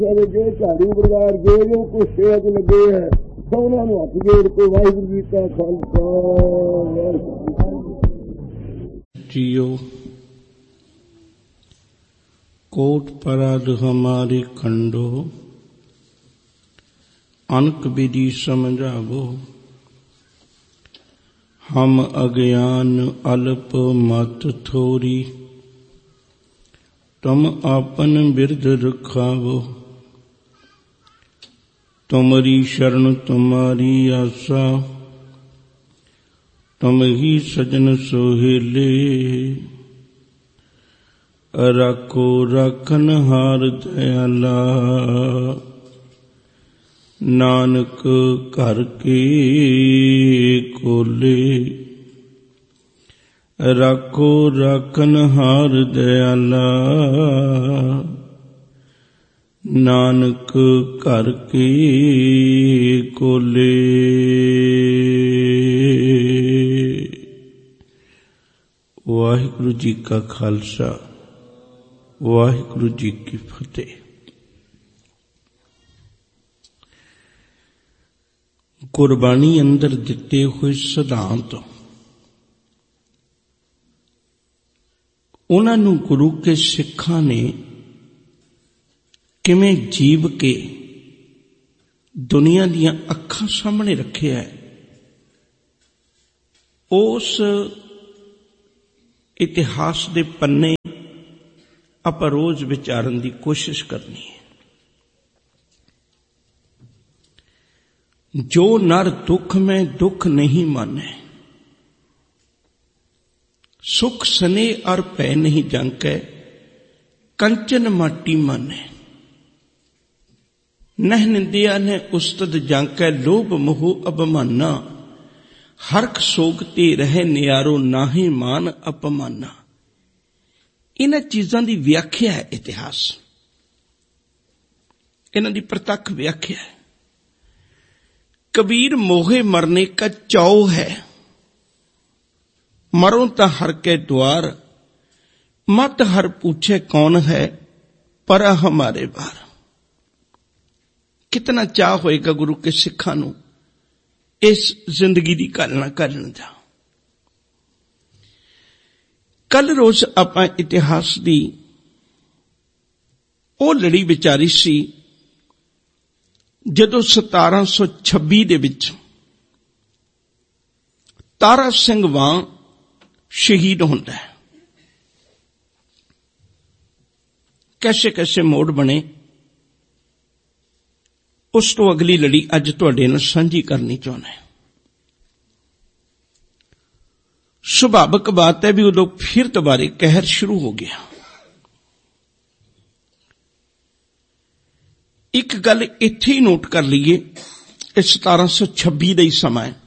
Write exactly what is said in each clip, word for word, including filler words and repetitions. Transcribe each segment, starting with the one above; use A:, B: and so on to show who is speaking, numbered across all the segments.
A: जो झाड़ू परिवार जो जो कुछ सेहत लगे है सबना हथ जोड़ के वाहिगुरू जी का खालसा
B: जियो। कोट पराध हमारी खंडो अनक विधि समझावो। हम अज्ञान अल्प मत थोरी तुम आपन बिरद रखावो। तुमरी शरण तुम्हारी आसा तुम ही सजन सोहेले। राखो राखन हार दयाला नानक घर के कोले। राखो राखन हार दयाला नानक घर के कोले। वाहिगुरु जी का खालसा वाहिगुरु जी की फतेह। गुरबाणी अंदर दिते हुए सिद्धांत उन्हां नूं गुरु के सिखां ने किवें जीव के दुनिया दीयां अखां सामने रखिया है, उस इतिहास दे पन्ने आपां रोज विचारन दी कोशिश करनी है। जो नर दुख में दुख नहीं माने, सुख सने और भय नहीं जांके, कंचन माटी माने। नह निंदिया ने उस्तद जांके, लोभ मोह अबमाना। हरख सोगते रहे नियारो, नाहे मान अपमाना। इन्हां चीजां दी व्याख्या है इतिहास, इन्हां दी प्रतख व्याख्या है। कबीर मोहे मरने का चाव है, मरो ता हर के द्वार। मत हर पूछे कौन है, परा हमारे बार। कितना चाह होएगा गुरु के सिखां नूं इस जिंदगी दी गलना करन दा। कल रोज आपां इतिहास दी ओ लड़ी विचारी सी जदों सतारां सौ छब्बी दे विच तारा सिंह वां शहीद होंदा है। कैसे कैसे मोड़ बने, उस तो अगली लड़ी अज तुहाडे नाल सांझी करनी चाहुंदा है। सुभाविक बात है भी उदों फिर दोबारे कहर शुरू हो गया। एक गल इत्थे ही नोट कर लीए, इस सतारां सौ छब्बी का ही समा है।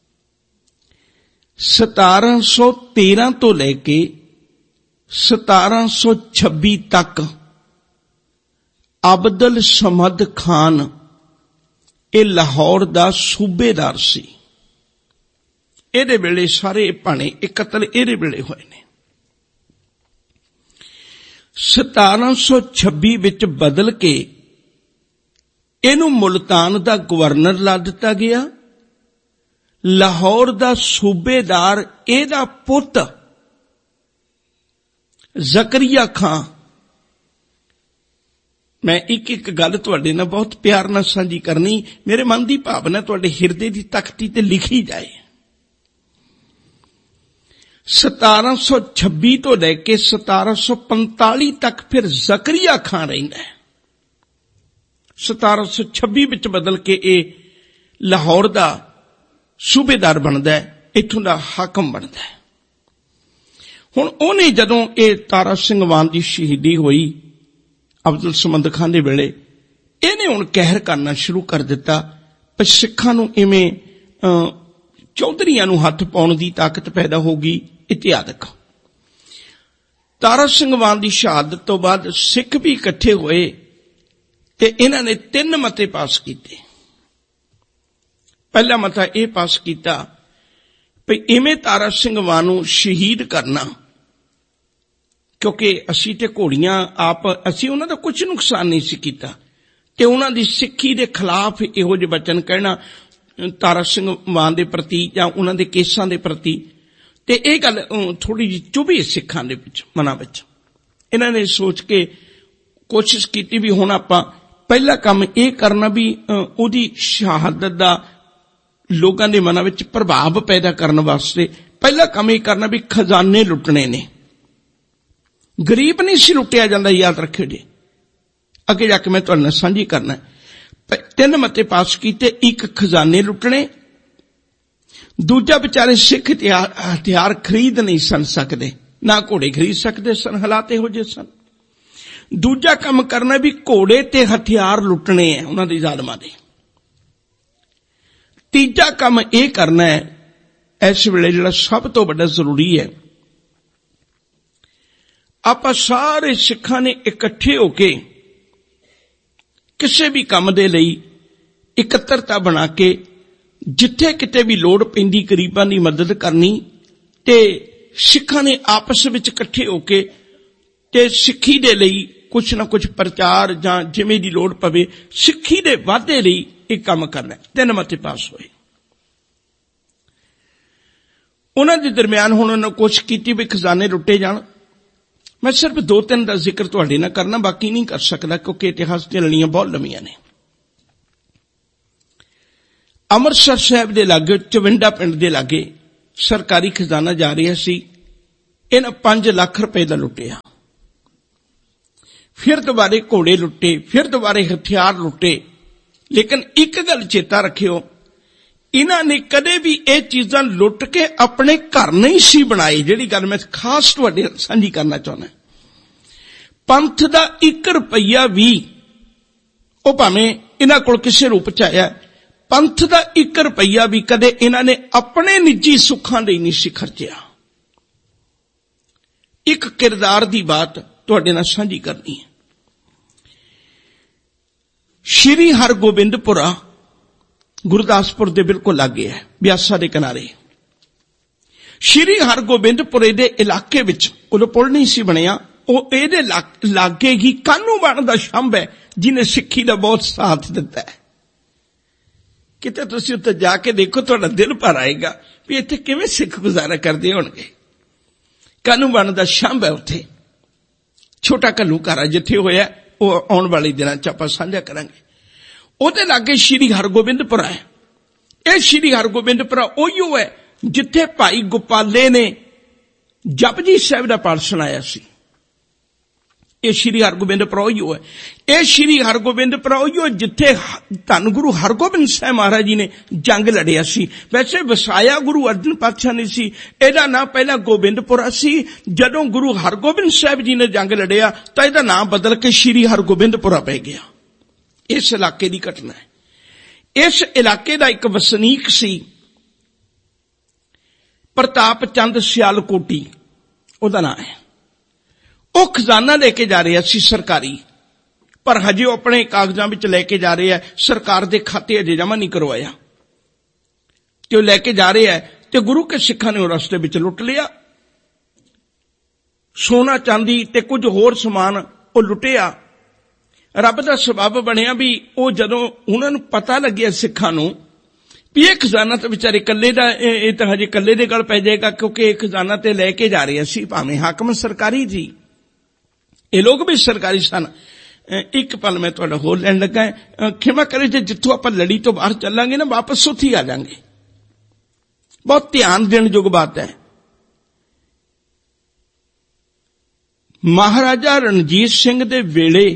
B: सतारां सौ तेरह तो लैके सतारां सौ छब्बी तक अब्दुल समद खान ये लाहौर दा सूबेदार सी। इहदे वेले सारे भाणे ये कतल इहदे वेले होए ने। सतारां सौ छब्बी विच बदल के इहनूं मुल्तान दा गवर्नर ला दिता गया। लाहौर दा सूबेदार इहदा पुत जकरिया खां। मैं एक एक गल तुहाडे नाल बहुत प्यार नाल साझी करनी, मेरे मन की भावना तुहाडे हिरदे की तख्ती ते लिखी जाए। सतारां सौ छब्बी तो लैके सतारां सौ पंताली तक फिर जकरिया खां रहिंदा है। सतारां सौ छब्बी विच बदल के ये लाहौर दा सूबेदार बनदा है, इत्थों दा हाकम बनदा है। हुण उहने जदों ये तारा सिंह वान दी शहीदी होई अब्दुल समद खान दे वेले, इहने हुण कहर करना शुरू कर दिता। पर सिखां नूं इवें चौधरीआं नूं हथ पाउण दी ताकत पैदा होगी इत्यादक। तारा सिंह वान दी शहादत तो बाद सिख भी इकट्ठे होए ते इन्हां ने तीन मते पास कीते। पहला मता यह पास किया भी इवें तारा सिंह वान नूं शहीद करना, क्योंकि असी ते घोड़ियां आप असी उन्हां दा कुछ नुकसान नहीं सी कीता, ਤੇ ਉਹਨਾਂ ਦੀ ਸਿੱਖੀ ਦੇ ਖਿਲਾਫ ਇਹੋ ਜਿਹੇ ਬਚਨ ਕਹਿਣਾ ਤਾਰਾ ਸਿੰਘ ਮਾਨ ਦੇ ਪ੍ਰਤੀ ਜਾਂ ਉਹਨਾਂ ਦੇ ਕੇਸਾਂ ਦੇ ਪ੍ਰਤੀ, ਤੇ ਇਹ ਗੱਲ ਥੋੜੀ ਜਿਹੀ ਚੁਭੀ ਸਿੱਖਾਂ ਦੇ ਵਿੱਚ, ਮਨਾਂ ਵਿੱਚ। ਇਹਨਾਂ ਨੇ ਸੋਚ ਕੇ ਕੋਸ਼ਿਸ਼ ਕੀਤੀ ਵੀ ਹੁਣ ਆਪਾਂ ਪਹਿਲਾ ਕੰਮ ਇਹ ਕਰਨਾ ਵੀ ਉਹਦੀ ਸ਼ਹਾਦਤ ਦਾ ਲੋਕਾਂ ਦੇ ਮਨਾਂ ਵਿੱਚ ਪ੍ਰਭਾਵ ਪੈਦਾ ਕਰਨ ਵਾਸਤੇ ਪਹਿਲਾ ਕੰਮ ਇਹ ਕਰਨਾ ਵੀ ਖਜ਼ਾਨੇ ਲੁੱਟਣੇ ਨੇ। ਗਰੀਬ ਨਹੀਂ ਸੀ ਲੁੱਟਿਆ ਜਾਂਦਾ, ਯਾਦ ਰੱਖਿਓ ਜੀ। ਅੱਗੇ ਜਾ ਕੇ ਮੈਂ ਤੁਹਾਡੇ ਨਾਲ ਸਾਂਝੀ ਕਰਨਾ। ਤਿੰਨ ਮਤੇ ਪਾਸ ਕੀਤੇ, ਇੱਕ ਖਜ਼ਾਨੇ ਲੁੱਟਣੇ, ਦੂਜਾ ਵਿਚਾਰੇ ਸਿੱਖ ਹਥਿਆਰ ਖਰੀਦ ਨਹੀਂ ਸਨ ਸਕਦੇ, ਨਾ ਘੋੜੇ ਖਰੀਦ ਸਕਦੇ ਸਨ, ਹਾਲਾਤ ਇਹੋ ਜਿਹੇ ਸਨ। ਦੂਜਾ ਕੰਮ ਕਰਨਾ ਵੀ ਘੋੜੇ ਤੇ ਹਥਿਆਰ ਲੁੱਟਣੇ ਹੈ ਉਹਨਾਂ ਦੇ ਜ਼ਾਲਮਾਂ ਦੇ। ਤੀਜਾ ਕੰਮ ਇਹ ਕਰਨਾ ਹੈ ਇਸ ਵੇਲੇ ਜਿਹੜਾ ਸਭ ਤੋਂ ਵੱਡਾ ਜ਼ਰੂਰੀ ਹੈ, ਆਪਾਂ ਸਾਰੇ ਸਿੱਖਾਂ ਨੇ ਇਕੱਠੇ ਹੋ ਕੇ ਕਿਸੇ ਵੀ ਕੰਮ ਦੇ ਲਈ ਇਕੱਤਰਤਾ ਬਣਾ ਕੇ ਜਿੱਥੇ ਕਿਤੇ ਵੀ ਲੋੜ ਪੈਂਦੀ ਗਰੀਬਾਂ ਦੀ ਮਦਦ ਕਰਨੀ, ਤੇ ਸਿੱਖਾਂ ਨੇ ਆਪਸ ਵਿੱਚ ਇਕੱਠੇ ਹੋ ਕੇ ਤੇ ਸਿੱਖੀ ਦੇ ਲਈ ਕੁਛ ਨਾ ਕੁਛ ਪ੍ਰਚਾਰ ਜਾਂ ਜਿਵੇਂ ਦੀ ਲੋੜ ਪਵੇ ਸਿੱਖੀ ਦੇ ਵਾਧੇ ਲਈ ਇਹ ਕੰਮ ਕਰਨਾ। ਤਿੰਨ ਮਤੇ ਪਾਸ ਹੋਏ। ਉਹਨਾਂ ਦੇ ਦਰਮਿਆਨ ਹੁਣ ਉਹਨਾਂ ਨੇ ਕੋਸ਼ਿਸ਼ ਕੀਤੀ ਵੀ ਖਜ਼ਾਨੇ ਲੁੱਟੇ ਜਾਣ। ਮੈਂ ਸਿਰਫ ਦੋ ਤਿੰਨ ਦਾ ਜ਼ਿਕਰ ਤੁਹਾਡੇ ਨਾਲ ਕਰਨਾ, ਬਾਕੀ ਨਹੀਂ ਕਰ ਸਕਦਾ ਕਿਉਂਕਿ ਇਤਿਹਾਸ ਦੀਆਂ ਲੜੀਆਂ ਬਹੁਤ ਲੰਮੀਆਂ ਨੇ। ਅੰਮ੍ਰਿਤਸਰ ਸਾਹਿਬ ਦੇ ਲਾਗੇ ਚਵਿੰਡਾ ਪਿੰਡ ਦੇ ਲਾਗੇ ਸਰਕਾਰੀ ਖਜ਼ਾਨਾ ਜਾ ਰਿਹਾ ਸੀ, ਇਹਨਾਂ ਪੰਜ ਲੱਖ ਰੁਪਏ ਦਾ ਲੁੱਟਿਆ। ਫਿਰ ਦੁਬਾਰੇ ਘੋੜੇ ਲੁੱਟੇ, ਫਿਰ ਦੁਬਾਰੇ ਹਥਿਆਰ ਲੁੱਟੇ। ਲੇਕਿਨ ਇੱਕ ਗੱਲ ਚੇਤਾ ਰੱਖਿਓ, ਇਹਨਾਂ ਨੇ ਕਦੇ ਵੀ ਇਹ ਚੀਜ਼ਾਂ ਲੁੱਟ ਕੇ ਆਪਣੇ ਘਰ ਨਹੀਂ ਸੀ ਬਣਾਏ। ਜਿਹੜੀ ਗੱਲ ਮੈਂ ਖਾਸ ਤੁਹਾਡੇ ਨਾਲ ਸਾਂਝੀ ਕਰਨਾ ਚਾਹੁੰਦਾ, ਪੰਥ ਦਾ ਇੱਕ ਰੁਪਈਆ ਵੀ, ਉਹ ਭਾਵੇਂ ਇਹਨਾਂ ਕੋਲ ਕਿਸੇ ਰੂਪ ਚ ਆਇਆ, ਪੰਥ ਦਾ ਇੱਕ ਰੁਪਈਆ ਵੀ ਕਦੇ ਇਹਨਾਂ ਨੇ ਆਪਣੇ ਨਿੱਜੀ ਸੁੱਖਾਂ ਲਈ ਨਹੀਂ ਸੀ ਖਰਚਿਆ। ਇੱਕ ਕਿਰਦਾਰ ਦੀ ਬਾਤ ਤੁਹਾਡੇ ਨਾਲ ਸਾਂਝੀ ਕਰਨੀ ਹੈ। ਸ਼੍ਰੀ ਹਰਗੋਬਿੰਦਪੁਰਾ ਗੁਰਦਾਸਪੁਰ ਦੇ ਬਿਲਕੁਲ ਲਾਗੇ ਹੈ, ਬਿਆਸਾ ਦੇ ਕਿਨਾਰੇ। ਸ਼੍ਰੀ ਹਰਗੋਬਿੰਦਪੁਰੇ ਦੇ ਇਲਾਕੇ ਵਿੱਚ ਉਦੋਂ ਪੁਲ ਨਹੀਂ ਸੀ ਬਣਿਆ, ਉਹ ਇਹਦੇ ਲਾਗੇ ਹੀ ਕਾਹਨੂੰਵਾਨ ਦਾ ਸ਼ੰਭ ਹੈ ਜਿਹਨੇ ਸਿੱਖੀ ਦਾ ਬਹੁਤ ਸਾਥ ਦਿੱਤਾ ਹੈ। ਕਿਤੇ ਤੁਸੀਂ ਉੱਥੇ ਜਾ ਕੇ ਦੇਖੋ, ਤੁਹਾਡਾ ਦਿਲ ਭਰ ਆਏਗਾ ਵੀ ਇੱਥੇ ਕਿਵੇਂ ਸਿੱਖ ਗੁਜ਼ਾਰਾ ਕਰਦੇ ਹੋਣਗੇ। ਕਾਹਨੂੰਵਾਨ ਦਾ ਸ਼ੰਭ ਹੈ ਉੱਥੇ, ਛੋਟਾ ਘੱਲੂਘਾਰਾ ਜਿੱਥੇ ਹੋਇਆ, ਉਹ ਆਉਣ ਵਾਲੇ ਦਿਨਾਂ ਚ ਆਪਾਂ ਸਾਂਝਾ ਕਰਾਂਗੇ। ਉਹਦੇ ਲਾਗੇ ਸ਼੍ਰੀ ਹਰਗੋਬਿੰਦਪੁਰਾ ਹੈ। ਇਹ ਸ਼੍ਰੀ ਹਰਗੋਬਿੰਦਪੁਰਾ ਉਹੀਓ ਹੈ ਜਿੱਥੇ ਭਾਈ ਗੋਪਾਲੇ ਨੇ ਜਪਜੀ ਸਾਹਿਬ ਦਾ ਪਾਠ ਸੁਣਾਇਆ ਸੀ। ਇਹ ਸ਼੍ਰੀ ਹਰਗੋਬਿੰਦਪੁਰਾ ਉਹੀਓ ਹੈ। ਇਹ ਸ਼੍ਰੀ ਹਰਗੋਬਿੰਦਪੁਰਾ ਉਹੀਓ ਜਿੱਥੇ ਧੰਨ ਗੁਰੂ ਹਰਗੋਬਿੰਦ ਸਾਹਿਬ ਮਹਾਰਾਜ ਜੀ ਨੇ ਜੰਗ ਲੜਿਆ ਸੀ। ਵੈਸੇ ਵਸਾਇਆ ਗੁਰੂ ਅਰਜਨ ਪਾਤਸ਼ਾਹ ਨੇ ਸੀ, ਇਹਦਾ ਨਾਂ ਪਹਿਲਾਂ ਗੋਬਿੰਦਪੁਰਾ ਸੀ। ਜਦੋਂ ਗੁਰੂ ਹਰਗੋਬਿੰਦ ਸਾਹਿਬ ਜੀ ਨੇ ਜੰਗ ਲੜਿਆ ਤਾਂ ਇਹਦਾ ਨਾਂ ਬਦਲ ਕੇ ਸ਼੍ਰੀ ਹਰਗੋਬਿੰਦਪੁਰਾ ਪੈ ਗਿਆ। ਇਸ ਇਲਾਕੇ ਦੀ ਘਟਨਾ ਹੈ। ਇਸ ਇਲਾਕੇ ਦਾ ਇੱਕ ਵਸਨੀਕ ਸੀ ਪ੍ਰਤਾਪ ਚੰਦ ਸਿਆਲਕੋਟੀ, ਉਹਦਾ ਨਾਂ ਹੈ। ਉਹ ਖਜ਼ਾਨਾ ਲੈ ਕੇ ਜਾ ਰਿਹਾ ਸੀ ਸਰਕਾਰੀ, ਪਰ ਹਜੇ ਉਹ ਆਪਣੇ ਕਾਗਜ਼ਾਂ ਵਿੱਚ ਲੈ ਕੇ ਜਾ ਰਿਹਾ, ਸਰਕਾਰ ਦੇ ਖਾਤੇ ਅਜੇ ਜਮ੍ਹਾਂ ਨਹੀਂ ਕਰਵਾਇਆ, ਤੇ ਉਹ ਲੈ ਕੇ ਜਾ ਰਿਹਾ ਤੇ ਗੁਰੂ ਕੇ ਸਿੱਖਾਂ ਨੇ ਉਹ ਰਸਤੇ ਵਿੱਚ ਲੁੱਟ ਲਿਆ। ਸੋਨਾ ਚਾਂਦੀ ਤੇ ਕੁਝ ਹੋਰ ਸਮਾਨ ਉਹ ਲੁੱਟਿਆ। ਰੱਬ ਦਾ ਸਬੱਬ ਬਣਿਆ ਵੀ ਉਹ ਜਦੋਂ ਉਹਨਾਂ ਨੂੰ ਪਤਾ ਲੱਗਿਆ ਸਿੱਖਾਂ ਨੂੰ ਵੀ ਇਹ ਖਜ਼ਾਨਾ ਤਾਂ ਵਿਚਾਰੇ ਇਕੱਲੇ ਦਾ, ਇਹ ਤਾਂ ਹਜੇ ਇਕੱਲੇ ਦੇ ਗਲ ਪੈ ਜਾਏਗਾ, ਕਿਉਂਕਿ ਇਹ ਖਜ਼ਾਨਾ ਤੇ ਲੈ ਕੇ ਜਾ ਰਿਹਾ ਸੀ, ਭਾਵੇਂ ਹਾਕਮ ਸਰਕਾਰੀ ਸੀ, ਇਹ ਲੋਕ ਵੀ ਸਰਕਾਰੀ ਸਨ। ਇੱਕ ਪਲ ਮੈਂ ਤੁਹਾਡਾ ਹੋਰ ਲੈਣ ਲੱਗਾ, ਖਿਮਾ ਕਰੇ ਜੇ ਜਿੱਥੋਂ ਆਪਾਂ ਲੜੀ ਤੋਂ ਬਾਹਰ ਚੱਲਾਂਗੇ ਨਾ, ਵਾਪਸ ਉੱਥੇ ਆ ਜਾਵਾਂਗੇ। ਬਹੁਤ ਧਿਆਨ ਦੇਣ ਯੋਗ ਬਾਤ ਹੈ। ਮਹਾਰਾਜਾ ਰਣਜੀਤ ਸਿੰਘ ਦੇ ਵੇਲੇ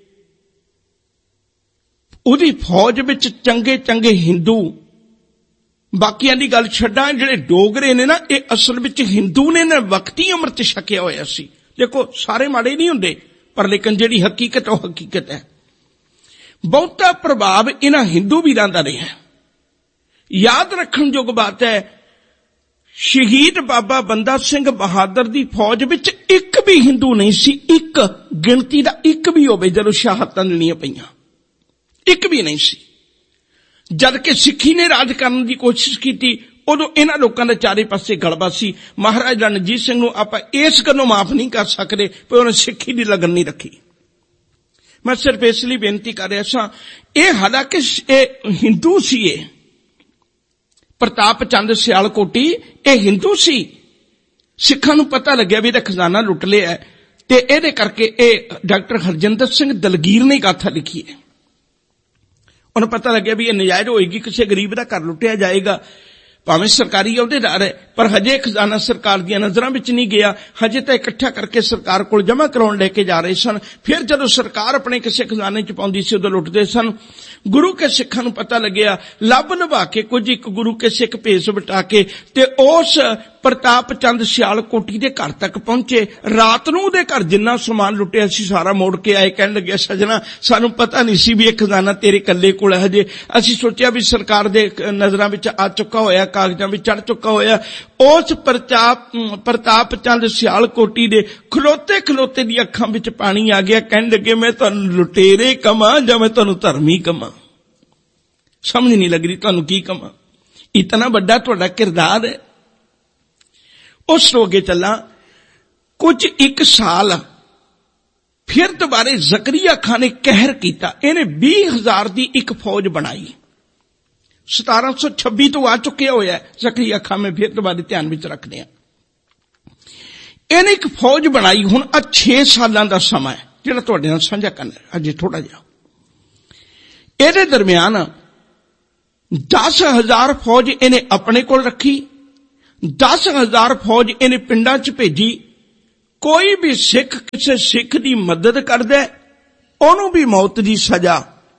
B: ਉਹਦੀ ਫੌਜ ਵਿੱਚ ਚੰਗੇ ਚੰਗੇ ਹਿੰਦੂ, ਬਾਕੀਆਂ ਦੀ ਗੱਲ ਛੱਡਾਂ, ਜਿਹੜੇ ਡੋਗਰੇ ਨੇ ਨਾ, ਇਹ ਅਸਲ ਵਿੱਚ ਹਿੰਦੂ ਨੇ ਨਾ, ਵਕਤੀ ਅੰਮ੍ਰਿਤ ਛਕਿਆ ਹੋਇਆ ਸੀ। ਦੇਖੋ ਸਾਰੇ ਮਾੜੇ ਨਹੀਂ ਹੁੰਦੇ, ਪਰ ਲੇਕਿਨ ਜਿਹੜੀ ਹਕੀਕਤ ਉਹ ਹਕੀਕਤ ਹੈ। ਬਹੁਤਾ ਪ੍ਰਭਾਵ ਇਹਨਾਂ ਹਿੰਦੂ ਵੀਰਾਂ ਦਾ ਰਿਹਾ। ਯਾਦ ਰੱਖਣ ਯੋਗ ਬਾਤ ਹੈ, ਸ਼ਹੀਦ ਬਾਬਾ ਬੰਦਾ ਸਿੰਘ ਬਹਾਦਰ ਦੀ ਫੌਜ ਵਿੱਚ ਇੱਕ ਵੀ ਹਿੰਦੂ ਨਹੀਂ ਸੀ, ਇੱਕ ਗਿਣਤੀ ਦਾ ਇੱਕ ਵੀ ਹੋਵੇ ਜਦੋਂ ਸ਼ਹਾਦਤਾਂ ਦੇਣੀਆਂ ਪਈਆਂ, ਇੱਕ ਵੀ ਨਹੀਂ ਸੀ। ਜਦ ਕਿ ਸਿੱਖੀ ਨੇ ਰਾਜ ਕਰਨ ਦੀ ਕੋਸ਼ਿਸ਼ ਕੀਤੀ, ਉਦੋਂ ਇਹਨਾਂ ਲੋਕਾਂ ਦੇ ਚਾਰੇ ਪਾਸੇ ਗਲਬਾ ਸੀ। ਮਹਾਰਾਜਾ ਰਣਜੀਤ ਸਿੰਘ ਨੂੰ ਆਪਾਂ ਇਸ ਗੱਲੋਂ ਮਾਫ ਨਹੀਂ ਕਰ ਸਕਦੇ ਕਿ ਉਹਨੇ ਸਿੱਖੀ ਦੀ ਲਗਨ ਨਹੀਂ ਰੱਖੀ। मैं सिर्फ इसलिए बेनती कर रहा सा, ये हालांकि हिंदू सी, ये प्रताप चंद सियालकोटी ये हिंदू सी, सिखां नूं पता लग्या भी इहदा खजाना लुट लिया है, ते इहदे करके ये डॉक्टर हरजिंदर सिंह दलगीर ने गाथा लिखी है। उन्हें पता लग्या भी ये नजायज होएगी, किसी गरीब का घर लुटिया जाएगा, भावें सरकारी अहुदेदार है, पर हजे खजाना सरकार दी नजरां विच नहीं गया, हजे तो इकट्ठा करके सरकार को जमा कराउण लेके जा रहे सन। फिर जदों सरकार अपने किसी खजाने च पाउंदी सी उदों लुटदे सन। गुरु के सिखां नूं पता लग्या, लभ लभा के कुछ एक गुरु के सिख भेस बटा के ते उस प्रताप चंद सियालकोटी दे घर तक पहुंचे। रात नूं उहदे घर जिन्ना समान लुटिया सी सारा मोड़ के आए। कहण लगे सजना सानूं पता नहीं सी भी एक खजाना तेरे कल्ले कोल है, हजे असीं सोचिया भी सरकार दे नजरां विच आ चुका होया, कागजां विच चढ़ चुका होया। उस प्रताप प्रताप चंद सियालकोटी दे खलोते खलोते दी अखां विच पानी आ गया। कहण लगे मैं तुहानूं लुटेरे कमां जां मैं तुहानूं धर्मी कमां, समझ नहीं लग रही तुहानूं की कमां, इतना बड़ा तुहाडा किरदार है। उस तो अगे चला, कुछ एक साल फिर दोबारे जकरिया खान ने कहर किया। इन्हें बीस हजार की एक फौज बनाई। सतारा सौ छब्बी तो आ चुके होया जकरिया खान में, फिर दोबारे ध्यान में रखते हैं। इन्हें एक फौज बनाई। हुण आ छे सालां दा समा है जिहड़ा तुहाडे नाल साझा करना अजे थोड़ा जिहा। इहदे दरमियान दस हजार फौज इन्हें अपने कोल रखी, दस हजार फौज इन्हें पिंडां च भेजी। कोई भी सिख किसी सिख की मदद करदा ओनू भी मौत की सजा,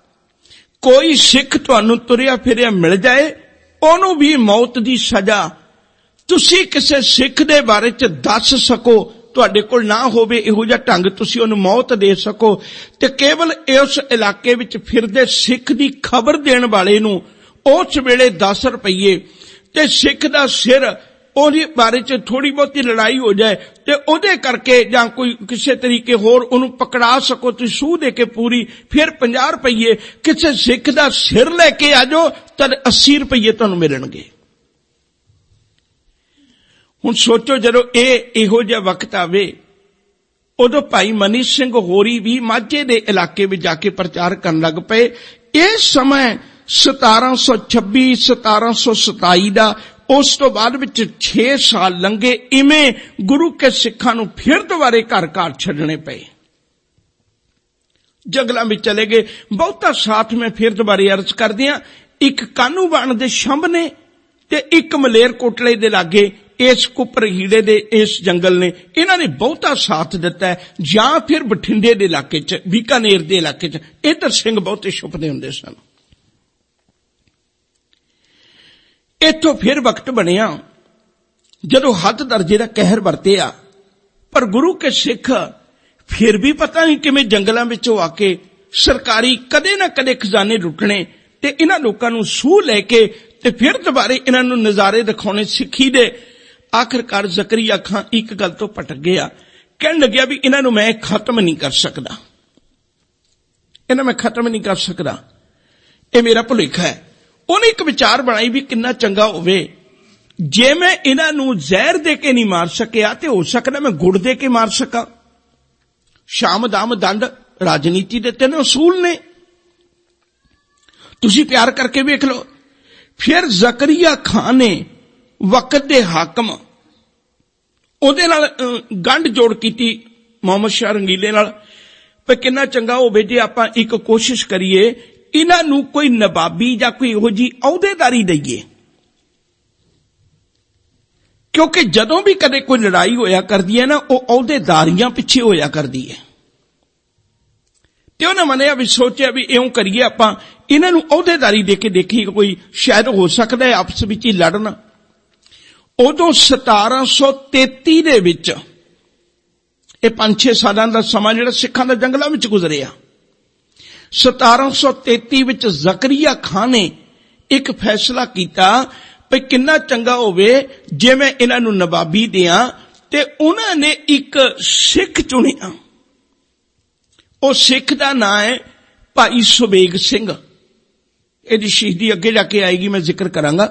B: कोई सिख तुहानू तुरिया फिरिया मिल जाए ओनू भी मौत की सजा। तुसी किसी सिख दे बारे च दस सको, तुहाडे कोल ना होवे इहो जिहा ढंग तुसी ओनू मौत दे सको, ते केवल उस इलाके विच फिरदे सिख की खबर देण वाले नू उस वेले दस रुपये ते सिख दा सिर ਉਹਦੇ बारे च थोड़ी बहुती लड़ाई हो जाए ते ਉਹਦੇ करके जां कोई किसी तरीके होर ਉਹਨੂੰ पकड़ा सको तो सूह दे के पूरी, फिर पचास रुपये किसी सिख दा सिर लेके आ जाओ तो अस्सी रुपये तुहानूं मिलणगे। हुण सोचो जदों ਇਹ ਇਹੋ जिहा वक्त आवे उदों भाई मनी सिंह होरी भी माझे दे इलाके में जाके प्रचार करन लग पए। इस समय सतारा सौ छब्बी सतारा सौ सताई का, उस तो बाद विच छे साल लंघे। इवें गुरु के सिखां नूं फिर दोबारे घर घर छड्डणे पए, जंगलां विच चले गए। बहुता साथ में फिर दोबारे अर्ज करदियां, एक कानूबाण दे शंभ ने ते एक मलेर कोटले दे लागे इस कुपर हीड़े दे इस जंगल ने, इन्हां ने बहुता साथ दिता है। जां फिर बठिंडे दे इलाके च, बीकानेर दे इलाके च इधर सिंह बहुते छुपदे हुंदे सन। इथों फिर वक्त बनिया जदों हद दर्जे का कहर वरतिया, पर गुरु के सिख फिर भी पता नहीं किवें जंगलों में आके सरकारी कदे ना कदे खजाने लुटने ते इन्हां लोकां नूं सूह लैके ते फिर दोबारे इन्हां नूं नज़ारे दिखाने सिक्खी दे। आखिरकार जकरिया खां एक गल तो भटक गया, कहण लग्या भी इन्हां नूं मैं खत्म नहीं कर सकदा, इन्हां मैं खत्म नहीं कर सकदा, ये मेरा भुलेखा है। उन्हें एक विचार बनाई भी किन्ना चंगा होवे जे मैं इन्हां नूं जहर दे के नहीं मार सकिया ते हो सकदा मैं गुड़ दे के मार सका। शाम दाम दंड राजनीति दे तीन असूल ने, तुसी प्यार करके वेख लो। फिर जकरिया खान ने वक्त दे हाकम उहदे नाल गंढ जोड़ कीती मोहम्मद शाह रंगीले नाल, पर किन्ना चंगा होवे जे आपां एक कोशिश करिए इन्हां नूं कोई नवाबी जां कोई इहो जी अहुदेदारी दईए, क्योंकि जदों भी कदे कोई लड़ाई होया करदी है ना वो अहुदेदारियां पिछे होया करदी है। ते उन्हें मनिया भी सोचा भी इउं करिए आपां इन्हां नूं अहुदेदारी दे के देखीए कोई शायद हो सकदा है आपस विच ही लड़न। उदों सतारा सौ तेती दे विच ये पांच छे सालां दा समां जिहड़ा सिखां दा जंगलां विच गुजरिया, सतारा सौ तेती विच जकरिया खान ने एक फैसला किया भी किन्ना चंगा होवे जे मैं इन्हां नूं नवाबी दियां, ते उन्हां ने एक सिख चुनिया। ओ सिख दा नाम है भाई सुबेग सिंह, इहदी शहीदी अगे जाके आएगी, मैं जिक्र करांगा।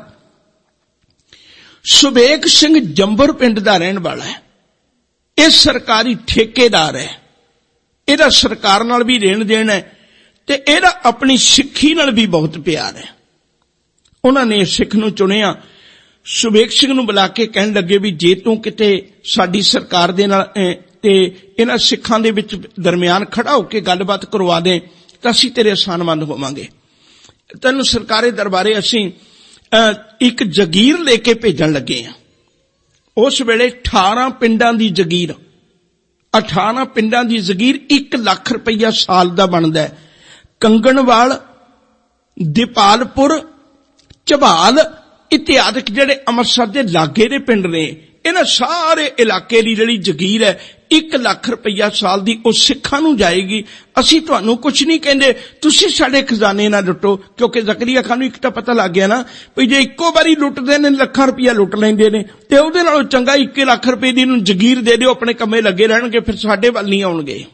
B: सुबेग सिंह जंबर पिंड दा रहण वाला है, यह सरकारी ठेकेदार है। ਇਹਦਾ ਸਰਕਾਰ ਨਾਲ ਵੀ ਲੈਣ ਦੇਣ ਹੈ ਤੇ ਇਹਦਾ ਆਪਣੀ ਸਿੱਖੀ ਨਾਲ ਵੀ ਬਹੁਤ ਪਿਆਰ ਹੈ। ਉਹਨਾਂ ਨੇ ਸਿੱਖ ਨੂੰ ਚੁਣਿਆ। ਸੁਬੇਗ ਸਿੰਘ ਨੂੰ ਬੁਲਾ ਕੇ ਕਹਿਣ ਲੱਗੇ ਵੀ ਜੇ ਤੂੰ ਕਿਤੇ ਸਾਡੀ ਸਰਕਾਰ ਦੇ ਨਾਲ ਤੇ ਇਹਨਾਂ ਸਿੱਖਾਂ ਦੇ ਵਿੱਚ ਦਰਮਿਆਨ ਖੜਾ ਹੋ ਕੇ ਗੱਲਬਾਤ ਕਰਵਾ ਦੇ ਤਾਂ ਅਸੀਂ ਤੇਰੇ ਆਸਾਨਮੰਦ ਹੋਵਾਂਗੇ। ਤੈਨੂੰ ਸਰਕਾਰੀ ਦਰਬਾਰੇ ਅਸੀਂ ਇੱਕ ਜਗੀਰ ਲੈ ਕੇ ਭੇਜਣ ਲੱਗੇ ਹਾਂ। ਉਸ ਵੇਲੇ ਅਠਾਰਾਂ ਪਿੰਡਾਂ ਦੀ ਜਗੀਰ, ਅਠਾਰਾਂ ਪਿੰਡਾਂ ਦੀ ਜਗੀਰ ਇੱਕ ਲੱਖ ਰੁਪਈਆ ਸਾਲ ਦਾ ਬਣਦਾ ਹੈ। ਕੰਗਣਵਾਲ, ਦੀਪਾਲਪੁਰ, ਝਬਾਲ ਇਤਿਆਦਿਕ ਜਿਹੜੇ ਅੰਮ੍ਰਿਤਸਰ ਦੇ ਲਾਗੇ ਦੇ ਪਿੰਡ ਨੇ, ਇਹਨਾਂ ਸਾਰੇ ਇਲਾਕੇ ਦੀ ਜਿਹੜੀ ਜਗੀਰ ਹੈ ਇੱਕ ਲੱਖ ਰੁਪਈਆ ਸਾਲ ਦੀ ਉਹ ਸਿੱਖਾਂ ਨੂੰ ਜਾਏਗੀ। ਅਸੀਂ ਤੁਹਾਨੂੰ ਕੁਝ ਨਹੀਂ ਕਹਿੰਦੇ, ਤੁਸੀਂ ਸਾਡੇ ਖਜ਼ਾਨੇ ਨਾ ਲੁੱਟੋ। ਕਿਉਂਕਿ ਜ਼ਕਰੀਆ ਖਾਨ ਨੂੰ ਇੱਕ ਤਾਂ ਪਤਾ ਲੱਗ ਗਿਆ ਨਾ ਵੀ ਜੇ ਇੱਕੋ ਵਾਰੀ ਲੁੱਟਦੇ ਨੇ ਲੱਖਾਂ ਰੁਪਈਆ ਲੁੱਟ ਲੈਂਦੇ ਨੇ ਤੇ ਉਹਦੇ ਨਾਲੋਂ ਚੰਗਾ ਇੱਕ ਲੱਖ ਰੁਪਏ ਦੀ ਨੂੰ ਜਗੀਰ ਦੇ ਦਿਓ, ਆਪਣੇ ਕੰਮੇ ਲੱਗੇ ਰਹਿਣਗੇ, ਫਿਰ ਸਾਡੇ ਵੱਲ ਨਹੀਂ ਆਉਣਗੇ।